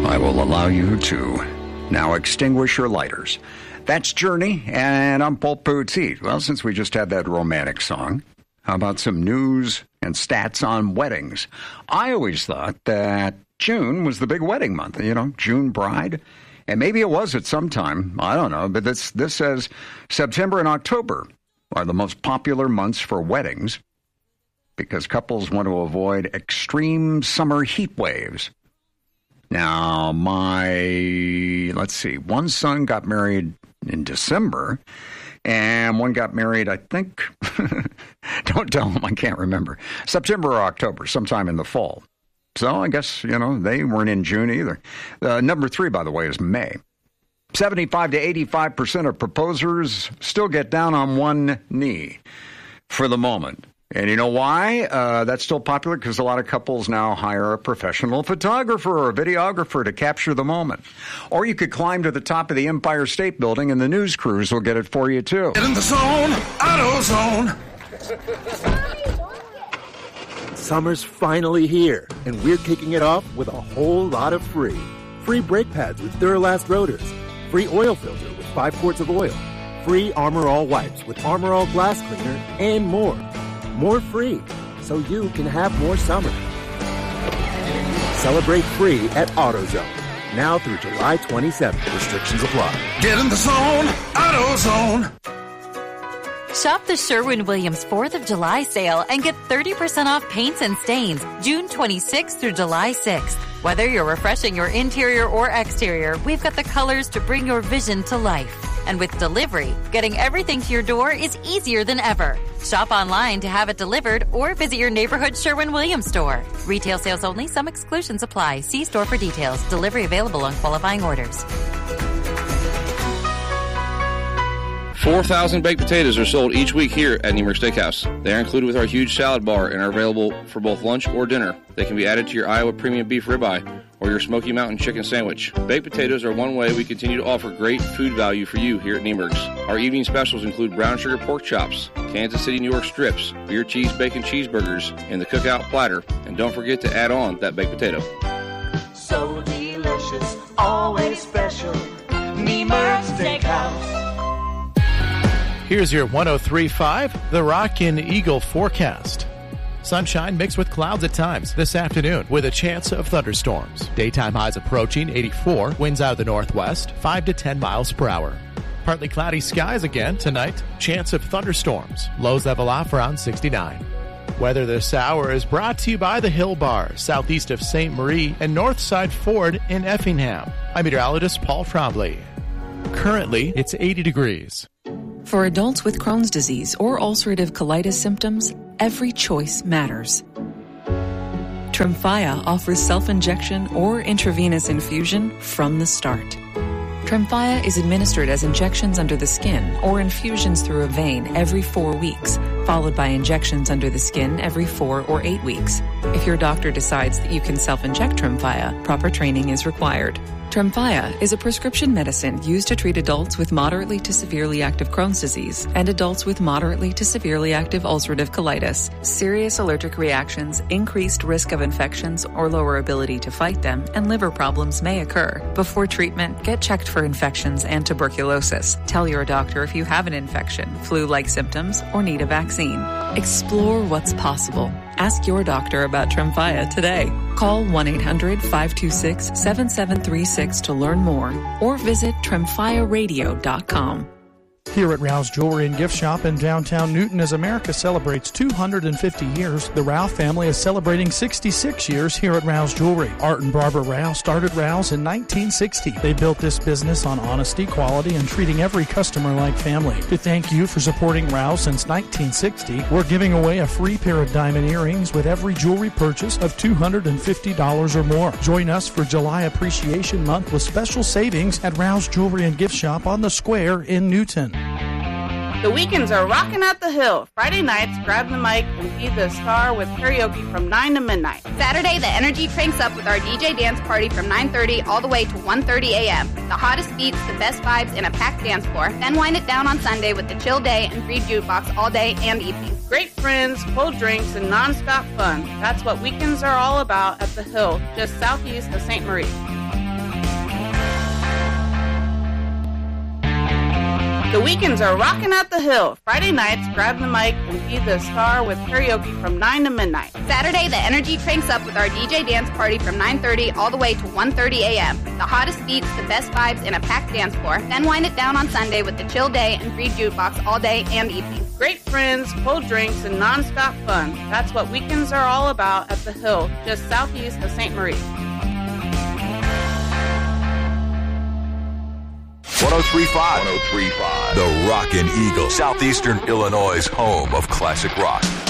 I will allow you to now extinguish your lighters. That's Journey, and I'm Paul Poteet. Well, since we just had that romantic song, how about some news and stats on weddings? I always thought that June was the big wedding month, June bride. And maybe it was at some time. I don't know. But this says September and October are the most popular months for weddings because couples want to avoid extreme summer heat waves. Now, one son got married in December, and one got married, I think, don't tell him, I can't remember, September or October, sometime in the fall. So I guess, they weren't in June either. Number 3, by the way, is May. 75 to 85% of proposers still get down on one knee for the moment. And you know why that's still popular? Because a lot of couples now hire a professional photographer or a videographer to capture the moment. Or you could climb to the top of the Empire State Building and the news crews will get it for you too. Get in the zone, AutoZone. Summer's finally here, and we're kicking it off with a whole lot of free. Free brake pads with Duralast rotors. Free oil filter with 5 quarts of oil. Free Armor All wipes with Armor All glass cleaner, and more. More free, so you can have more summer. Celebrate free at AutoZone. Now through July 27th. Restrictions apply. Get in the zone, AutoZone. Shop the Sherwin-Williams 4th of July sale and get 30% off paints and stains June 26th through July 6th. Whether you're refreshing your interior or exterior, we've got the colors to bring your vision to life. And with delivery, getting everything to your door is easier than ever. Shop online to have it delivered or visit your neighborhood Sherwin-Williams store. Retail sales only. Some exclusions apply. See store for details. Delivery available on qualifying orders. 4,000 baked potatoes are sold each week here at Niemerk Steakhouse. They are included with our huge salad bar and are available for both lunch or dinner. They can be added to your Iowa Premium Beef Ribeye or your Smoky Mountain Chicken Sandwich. Baked potatoes are one way we continue to offer great food value for you here at Niemerk's. Our evening specials include brown sugar pork chops, Kansas City, New York strips, beer cheese bacon cheeseburgers, and the cookout platter. And don't forget to add on that baked potato. So delicious, always special, Niemerk Steakhouse. Here's your 103.5 The Rock and Eagle forecast. Sunshine mixed with clouds at times this afternoon with a chance of thunderstorms. Daytime highs approaching 84, winds out of the northwest, 5 to 10 miles per hour. Partly cloudy skies again tonight, chance of thunderstorms. Lows level off around 69. Weather this hour is brought to you by the Hill Bar, southeast of St. Marie and Northside Ford in Effingham. I'm meteorologist Paul Trombley. Currently, it's 80 degrees. For adults with Crohn's disease or ulcerative colitis symptoms, every choice matters. Tremfya offers self-injection or intravenous infusion from the start. Tremfya is administered as injections under the skin or infusions through a vein every 4 weeks, followed by injections under the skin every 4 or 8 weeks. If your doctor decides that you can self-inject Tremfya, proper training is required. Tremfya is a prescription medicine used to treat adults with moderately to severely active Crohn's disease and adults with moderately to severely active ulcerative colitis. Serious allergic reactions, increased risk of infections or lower ability to fight them, and liver problems may occur. Before treatment, get checked for infections and tuberculosis. Tell your doctor if you have an infection, flu-like symptoms, or need a vaccine. Explore what's possible. Ask your doctor about Tremfya today. Call 1-800-526-7736 to learn more or visit TremfyaRadio.com. Here at Rouse Jewelry and Gift Shop in downtown Newton, as America celebrates 250 years, the Rouse family is celebrating 66 years here at Rouse Jewelry. Art and Barbara Rouse started Rouse in 1960. They built this business on honesty, quality, and treating every customer like family. To thank you for supporting Rouse since 1960, we're giving away a free pair of diamond earrings with every jewelry purchase of $250 or more. Join us for July Appreciation Month with special savings at Rouse Jewelry and Gift Shop on the Square in Newton. The weekends are rocking at the Hill. Friday nights, grab the mic and be the star with karaoke from 9 to midnight. Saturday, the energy cranks up with our DJ dance party from 9:30 all the way to 1:30 a.m. The hottest beats, the best vibes, and a packed dance floor. Then wind it down on Sunday with the chill day and free jukebox all day and evening. Great friends, cold drinks, and non-stop fun. That's what weekends are all about at the Hill, just southeast of St. Marie. The weekends are rocking at the Hill. Friday nights, grab the mic and be the star with karaoke from 9 to midnight. Saturday, the energy cranks up with our DJ dance party from 9:30 all the way to 1:30 a.m. The hottest beats, the best vibes, and a packed dance floor. Then wind it down on Sunday with the chill day and free jukebox all day and evening. Great friends, cold drinks, and non-stop fun. That's what weekends are all about at the Hill, just southeast of St. Marie. 1035. The Rockin' Eagle, Southeastern Illinois' home of classic rock.